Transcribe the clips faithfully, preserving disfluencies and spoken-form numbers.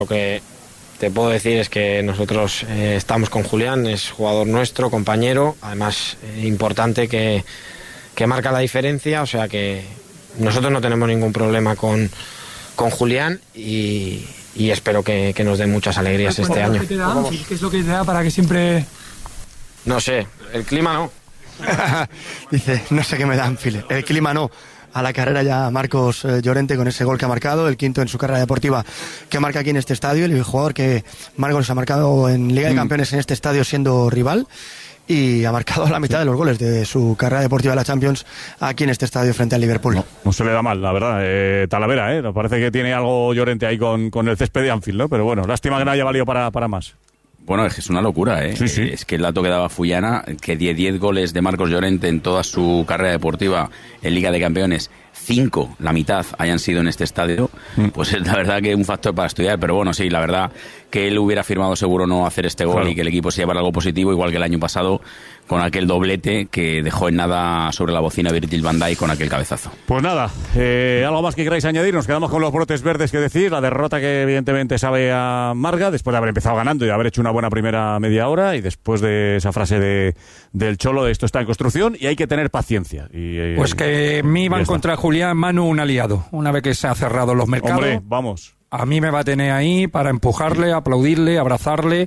Lo que te puedo decir es que nosotros eh, estamos con Julián, es jugador nuestro, compañero, además eh, importante que, que marca la diferencia, o sea que nosotros no tenemos ningún problema con, con Julián y, y espero que, que nos dé muchas alegrías este año. ¿Qué te da? ¿Qué es lo que te da para que siempre...? No sé, el clima no. Dice, no sé qué me da Anfield, el clima no. A la carrera ya Marcos Llorente con ese gol que ha marcado, el quinto en su carrera deportiva que marca aquí en este estadio, el jugador que Marcos ha marcado en Liga de Campeones en este estadio siendo rival y ha marcado la mitad de los goles de su carrera deportiva de la Champions aquí en este estadio frente al Liverpool. No, no se le da mal, la verdad, eh, Talavera, ¿eh? Nos parece que tiene algo Llorente ahí con, con el césped de Anfield, ¿no? Pero bueno, lástima que no haya valido para, para más. Bueno, es que es una locura, ¿eh? Sí, sí. Es que el dato que daba Fullana, que diez goles de Marcos Llorente en toda su carrera deportiva en Liga de Campeones, cinco, la mitad, hayan sido en este estadio, mm. pues es la verdad que es un factor para estudiar. Pero bueno, sí, la verdad que él hubiera firmado seguro no hacer este gol, claro, y que el equipo se llevara algo positivo, igual que el año pasado, con aquel doblete que dejó en nada sobre la bocina Virgil van Dijk con aquel cabezazo. Pues nada, eh, algo más que queráis añadir. Nos quedamos con los brotes verdes que decir, la derrota que evidentemente sabe amarga después de haber empezado ganando y de haber hecho una buena primera media hora, y después de esa frase de del Cholo de esto está en construcción y hay que tener paciencia. Y, eh, pues que me iban contra Julián Manu un aliado, una vez que se han cerrado los mercados. Hombre, vamos. A mí me va a tener ahí para empujarle, aplaudirle, abrazarle.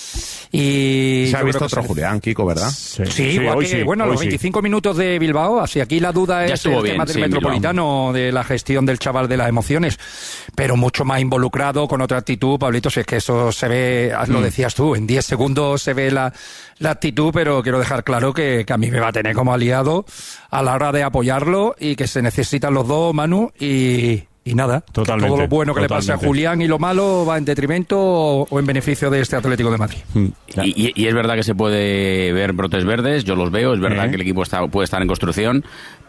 Y se ha visto otro se... Julián, Kiko, ¿verdad? Sí, sí, sí igual que, sí, bueno, los veinticinco sí. minutos de Bilbao, así aquí la duda ya es el bien, tema del sí, Metropolitano, Bilbao, de la gestión del chaval de las emociones, pero mucho más involucrado, con otra actitud, Pablito, si es que eso se ve, mm. lo decías tú, en diez segundos se ve la, la actitud, pero quiero dejar claro que, que a mí me va a tener como aliado a la hora de apoyarlo y que se necesitan los dos, Manu, y... Y nada, totalmente, todo lo bueno que totalmente. le pase a Julián y lo malo va en detrimento o, o en beneficio de este Atlético de Madrid. Mm. Y, y es verdad que se puede ver brotes verdes, yo los veo, es verdad ¿Eh? que el equipo está, puede estar en construcción,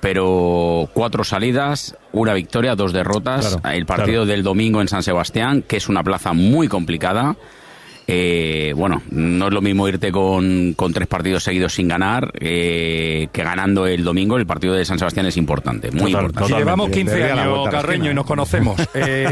pero cuatro salidas, una victoria, dos derrotas, claro, el partido claro. del domingo en San Sebastián, que es una plaza muy complicada. Eh, bueno, no es lo mismo irte con, con tres partidos seguidos sin ganar eh, que ganando el domingo. El partido de San Sebastián es importante, muy Total, importante. Si llevamos quince años, Carreño, y nos conocemos, eh,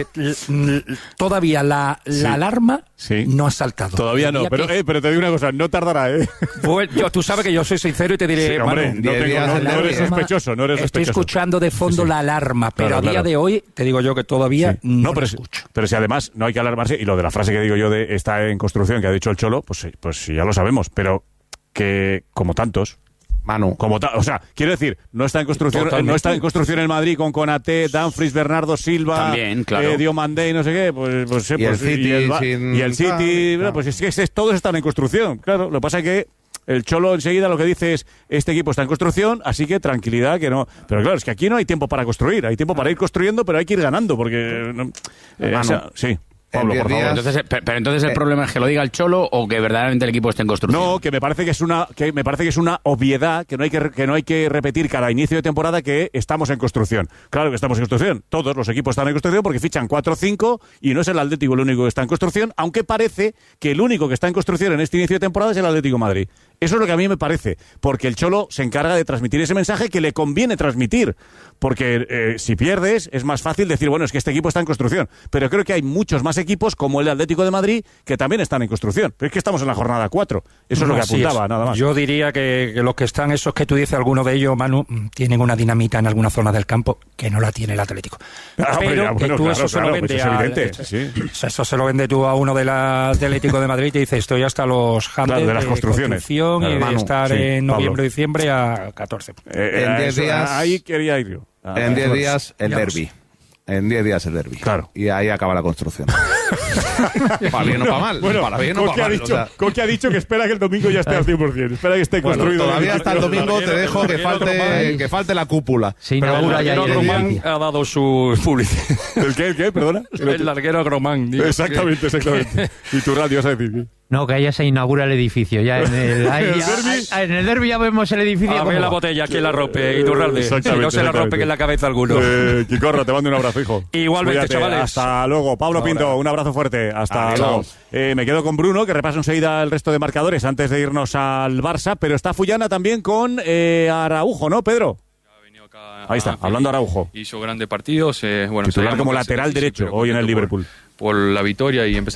todavía la, la sí. alarma sí. no ha saltado. Todavía no, pero, que... eh, pero te digo una cosa, no tardará, ¿eh? Pues, yo, tú sabes que yo soy sincero y te diré, sí, hombre, Manu, no, tengo, no, no eres sospechoso, no eres Estoy sospechoso. escuchando de fondo sí, sí. la alarma, pero claro, a día claro. de hoy, te digo yo que todavía sí. no, no lo pero, escucho. Pero si además no hay que alarmarse, y lo de la frase que digo yo de está en construcción, que ha dicho el Cholo, pues, pues ya lo sabemos, pero que como tantos, Manu, como ta- o sea, quiero decir, no está en construcción, Totalmente. no está en construcción el Madrid con Konaté, Dumfries, Bernardo Silva, También, claro. eh, Diomandé, no sé qué, pues, pues, y, pues, el City, y el, sin... y el City, claro. pues es que es, todos están en construcción, claro. Lo que pasa es que el Cholo enseguida lo que dice es este equipo está en construcción, así que tranquilidad, que no. Pero claro, es que aquí no hay tiempo para construir, hay tiempo para ir construyendo, pero hay que ir ganando, porque no, eh, o sea, sí. Pablo, por favor. Entonces, pero entonces el eh, problema es que lo diga el Cholo o que verdaderamente el equipo esté en construcción. No, que me parece que es una que me parece que es una obviedad, que no hay que que no hay que repetir cada inicio de temporada que estamos en construcción. Claro que estamos en construcción. Todos los equipos están en construcción porque fichan cuatro o cinco y no es el Atlético el único que está en construcción, aunque parece que el único que está en construcción en este inicio de temporada es el Atlético de Madrid. Eso es lo que a mí me parece, porque el Cholo se encarga de transmitir ese mensaje que le conviene transmitir, porque eh, si pierdes es más fácil decir, bueno, es que este equipo está en construcción, pero creo que hay muchos más equipos como el Atlético de Madrid que también están en construcción, pero es que estamos en la jornada cuatro, eso es lo que Así apuntaba, es. nada más. Yo diría que, que los que están, esos que tú dices, algunos de ellos, Manu, tienen una dinamita en alguna zona del campo que no la tiene el Atlético. Ah, pero ya, bueno, que tú claro, eso se claro, lo vendes pues es evidente, a, sí. eso se lo vende tú a uno del Atlético de Madrid y te dice, estoy hasta los claro, de las de construcciones construcción claro, y Manu, de estar sí, en noviembre Pablo. diciembre a catorce. Eh, en diez días ahí quería ir yo. Ah, en diez días el ya derbi. En diez días el derbi. Claro. Y ahí acaba la construcción. Para bien o para mal. Bueno, para bien o Coque para ha mal. dicho, O sea, Coque ha dicho que espera que el domingo ya esté al cien por ciento. Espera que esté bueno, construido. todavía hasta el domingo te dejo que falte, que falte la cúpula. Sí, pero el larguero Gromán ha dado su publicidad. ¿El qué? ¿El qué? Perdona. El larguero Gromán. Digo, exactamente, que... exactamente. Y tu radio vas a decir. No, que ahí ya se inaugura el edificio. Ya en el, ahí, ¿El ya, derbi? en el derbi ya vemos el edificio. A ver la botella, ¿quién la rompe? Iturralde. Si no se la rompe, que en la cabeza alguno. Eh, Quicorra, te mando un abrazo, hijo. Igualmente, Cuídate. chavales. Hasta luego. Pablo Ahora. Pinto, un abrazo fuerte. Hasta Adiós. luego. Eh, me quedo con Bruno, que repasa enseguida el resto de marcadores antes de irnos al Barça, pero está Fullana también con eh, Araujo, ¿no, Pedro? Ahí está, hablando Araujo. Hizo grandes partidos. Eh, bueno, titular como lateral derecho hoy en el Liverpool. Por, por la victoria y empezar